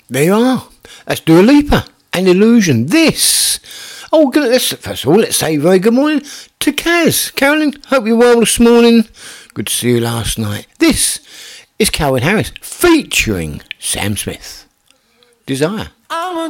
There you are. That's Dua Lipa and Illusion. This. Oh, first of all, let's say very good morning to Kaz. Carolyn, hope you're well this morning. Good to see you last night. This is Calvin Harris featuring Sam Smith. Desire.